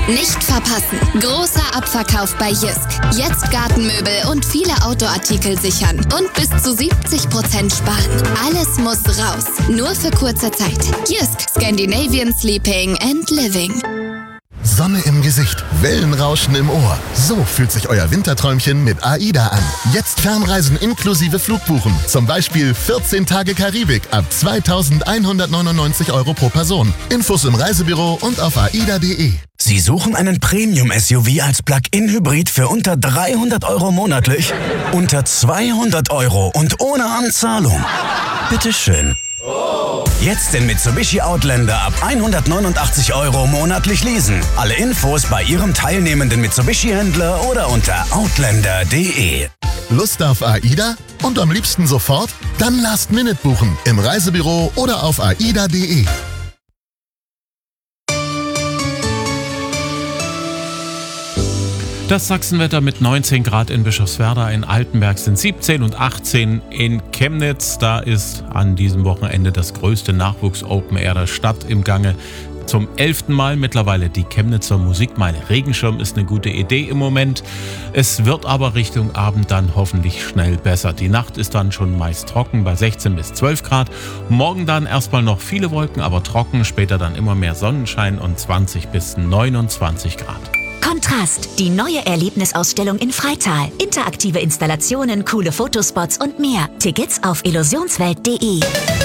Nicht verpassen. Großer Abverkauf bei Jysk. Jetzt Gartenmöbel und viele Outdoor-Artikel sichern. Und bis zu 70% sparen. Alles muss raus. Nur für kurze Zeit. Jysk. Scandinavian Sleeping and Living. Sonne im Gesicht, Wellenrauschen im Ohr. So fühlt sich euer Winterträumchen mit AIDA an. Jetzt Fernreisen inklusive Flugbuchen. Zum Beispiel 14 Tage Karibik ab 2.199 € pro Person. Infos im Reisebüro und auf aida.de. Sie suchen einen Premium-SUV als Plug-in-Hybrid für unter 300 € monatlich? Unter 200 € und ohne Anzahlung? Bitteschön. Jetzt den Mitsubishi Outlander ab 189 € monatlich leasen. Alle Infos bei Ihrem teilnehmenden Mitsubishi-Händler oder unter outlander.de. Lust auf AIDA? Und am liebsten sofort? Dann Last Minute buchen im Reisebüro oder auf aida.de. Das Sachsenwetter mit 19 Grad in Bischofswerda, in Altenberg sind 17 und 18 in Chemnitz. Da ist an diesem Wochenende das größte Nachwuchs-Open Air der Stadt im Gange. Zum 11. Mal mittlerweile die Chemnitzer Musikmeile. Regenschirm ist eine gute Idee im Moment. Es wird aber Richtung Abend dann hoffentlich schnell besser. Die Nacht ist dann schon meist trocken bei 16 bis 12 Grad. Morgen dann erstmal noch viele Wolken, aber trocken. Später dann immer mehr Sonnenschein und 20 bis 29 Grad. Kontrast, die neue Erlebnisausstellung in Freital. Interaktive Installationen, coole Fotospots und mehr. Tickets auf illusionswelt.de.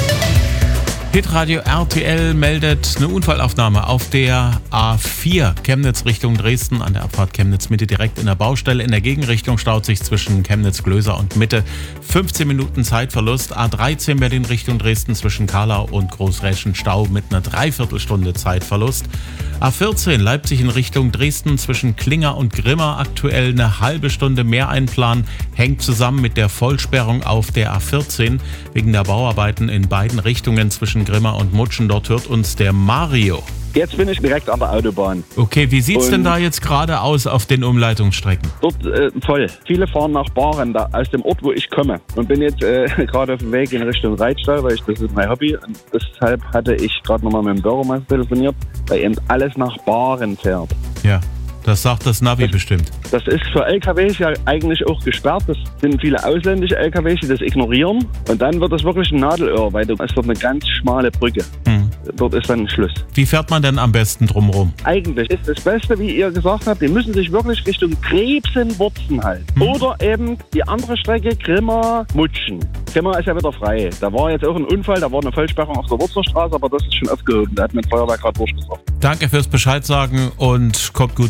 Hitradio RTL meldet eine Unfallaufnahme auf der A4 Chemnitz Richtung Dresden an der Abfahrt Chemnitz Mitte direkt in der Baustelle. In der Gegenrichtung staut sich zwischen Chemnitz-Glöser und Mitte 15 Minuten Zeitverlust. A13 Berlin Richtung Dresden zwischen Karlau und Großrätschen Stau mit einer Dreiviertelstunde Zeitverlust. A14 Leipzig in Richtung Dresden zwischen Klinger und Grimma aktuell eine halbe Stunde mehr einplanen. Hängt zusammen mit der Vollsperrung auf der A14 wegen der Bauarbeiten in beiden Richtungen zwischen Grimma und Mutschen. Dort hört uns der Mario. Jetzt bin ich direkt an der Autobahn. Okay, wie sieht's denn da jetzt gerade aus auf den Umleitungsstrecken? Dort voll. Viele fahren nach Bahren, da, aus dem Ort, wo ich komme. Und bin jetzt gerade auf dem Weg in Richtung Reitstall, weil das ist mein Hobby. Und deshalb hatte ich gerade nochmal mit dem Bürgermeister telefoniert, weil eben alles nach Bahren fährt. Ja. Das sagt das Navi bestimmt. Das ist für LKWs ja eigentlich auch gesperrt. Das sind viele ausländische LKWs, die das ignorieren. Und dann wird das wirklich ein Nadelöhr, weil es dort eine ganz schmale Brücke. Dort ist dann Schluss. Wie fährt man denn am besten drumherum? Eigentlich ist das Beste, wie ihr gesagt habt, die müssen sich wirklich Richtung Krebsen-Wurzen halten. Oder eben die andere Strecke Grimma-Mutschen. Grimma ist ja wieder frei. Da war jetzt auch ein Unfall, da war eine Vollsperrung auf der Wurzlerstraße, aber das ist schon aufgehoben. Da hat mein Feuerwehr gerade durchgebracht. Danke fürs Bescheid sagen und kommt gut